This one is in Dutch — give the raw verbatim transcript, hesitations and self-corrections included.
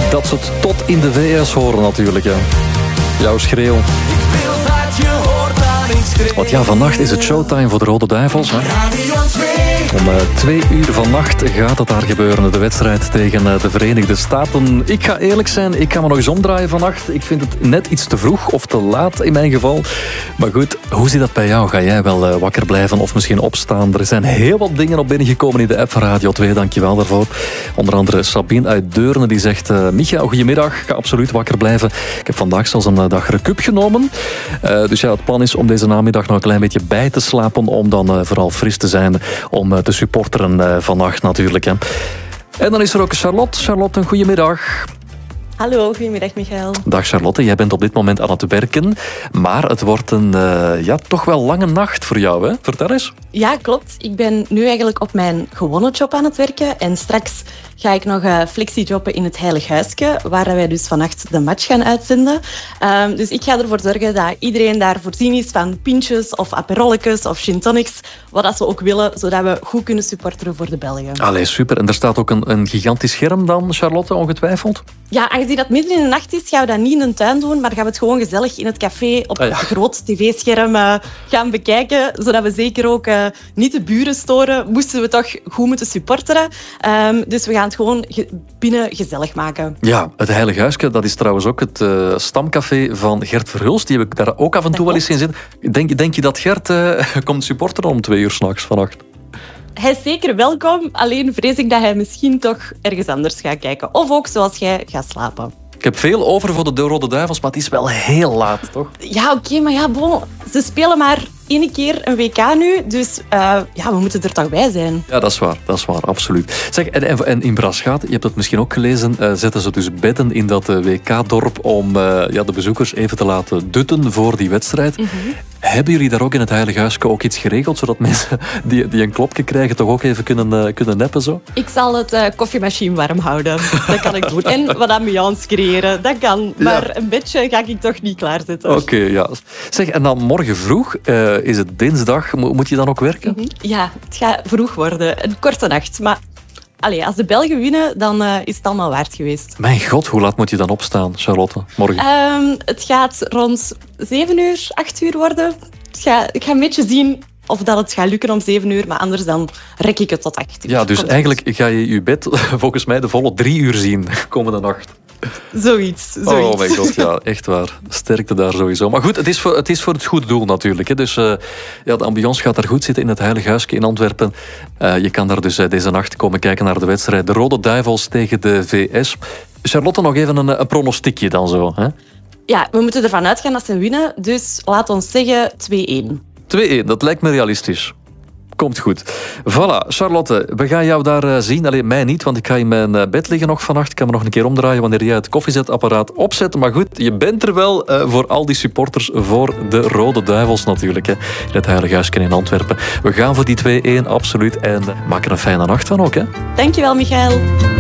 Dat ze het tot in de V S horen natuurlijk. Hè. Jouw schreeuw. Ik wil dat je hoort aan ik schreeuw. Want ja, vannacht is het showtime voor de Rode Duivels. Hè. Om uh, twee uur vannacht gaat het daar gebeuren. De wedstrijd tegen uh, de Verenigde Staten. Ik ga eerlijk zijn, ik ga me nog eens omdraaien vannacht. Ik vind het net iets te vroeg of te laat in mijn geval. Maar goed, hoe zit dat bij jou? Ga jij wel uh, wakker blijven of misschien opstaan? Er zijn heel wat dingen op binnengekomen in de app van Radio twee. Dankjewel daarvoor. Onder andere Sabine uit Deurne die zegt... Uh, Micha, goedemiddag. Ga absoluut wakker blijven. Ik heb vandaag zelfs een uh, dag recup genomen. Uh, dus ja, het plan is om deze namiddag nog een klein beetje bij te slapen. Om dan uh, vooral fris te zijn. Om uh, te supporteren uh, vannacht natuurlijk. Hè. En dan is er ook Charlotte. Charlotte, een goedemiddag. Hallo, goedemiddag Michael. Dag Charlotte, jij bent op dit moment aan het werken. Maar het wordt een uh, ja, toch wel lange nacht voor jou, hè? Vertel eens. Ja, klopt. Ik ben nu eigenlijk op mijn gewone job aan het werken. En straks ga ik nog uh, flexijobben in het Heilig Huisje, waar wij dus vannacht de match gaan uitzenden. Um, dus ik ga ervoor zorgen dat iedereen daar voorzien is van pintjes of aperolletjes of gin tonics, wat dat ze ook willen, zodat we goed kunnen supporteren voor de Belgen. Allee, super. En er staat ook een, een gigantisch scherm dan, Charlotte, ongetwijfeld? Ja, aangezien dat midden in de nacht is, gaan we dat niet in een tuin doen, maar gaan we het gewoon gezellig in het café op ah, ja. een groot tv-scherm uh, gaan bekijken, zodat we zeker ook uh, niet de buren storen, moesten we toch goed moeten supporteren. Um, dus we gaan het gewoon ge- binnen gezellig maken. Ja, het Heilig Huisje, dat is trouwens ook het uh, stamcafé van Gert Verhulst. Die heb ik daar ook af en toe wel eens zien zitten. Denk, denk je dat Gert uh, komt supporteren om twee uur 's nachts vannacht? Hij is zeker welkom, alleen vrees ik dat hij misschien toch ergens anders gaat kijken. Of ook zoals jij gaat slapen. Ik heb veel over voor de Rode Duivels, maar het is wel heel laat, toch? Ja, oké, okay, maar ja, bon, ze spelen maar één keer een W K nu, dus uh, ja, we moeten er toch bij zijn. Ja, dat is waar, dat is waar, absoluut. Zeg, en, en in Braschaat, je hebt het misschien ook gelezen, uh, zetten ze dus bedden in dat uh, W K-dorp om uh, ja, de bezoekers even te laten dutten voor die wedstrijd. Mm-hmm. Hebben jullie daar ook in het Heilig Huisje ook iets geregeld, zodat mensen die, die een klopje krijgen toch ook even kunnen, uh, kunnen neppen zo? Ik zal het uh, koffiemachine warm houden. Dat kan ik doen. En wat ambiance creëren, dat kan. Maar ja. Een bedje ga ik toch niet klaarzetten. Oké, okay, ja. Zeg, en dan morgen vroeg, uh, is het dinsdag, Mo- moet je dan ook werken? Mm-hmm. Ja, het gaat vroeg worden. Een korte nacht, maar... Allee, als de Belgen winnen, dan uh, is het allemaal waard geweest. Mijn god, hoe laat moet je dan opstaan, Charlotte, morgen? Um, het gaat rond zeven uur, acht uur worden. Het gaat, ik ga een beetje zien of dat het gaat lukken om zeven uur, maar anders dan rek ik het tot acht uur. Ja, dus Komt eigenlijk goed. ga je je bed volgens mij de volle drie uur zien komende nacht. Zoiets, zoiets. Oh mijn god, ja, echt waar. Sterkte daar sowieso. Maar goed, het is voor het, is voor het goede doel natuurlijk. Hè. Dus uh, ja, de ambiance gaat daar goed zitten in het Heilig Huisje in Antwerpen. Uh, je kan daar dus uh, deze nacht komen kijken naar de wedstrijd. De Rode Duivels tegen de V S. Charlotte, nog even een, een pronostiekje dan zo. Hè? Ja, we moeten ervan uitgaan dat ze winnen. Dus laat ons zeggen twee-één. twee-één, dat lijkt me realistisch. Komt goed. Voilà, Charlotte, we gaan jou daar uh, zien. Alleen mij niet, want ik ga in mijn uh, bed liggen nog vannacht. Ik kan me nog een keer omdraaien wanneer jij het koffiezetapparaat opzet. Maar goed, je bent er wel uh, voor al die supporters, voor de Rode Duivels natuurlijk. Hè, in het Heilig Huisje in Antwerpen. We gaan voor die twee-één, absoluut. En uh, maak er een fijne nacht van ook. Hè. Dankjewel, Michael.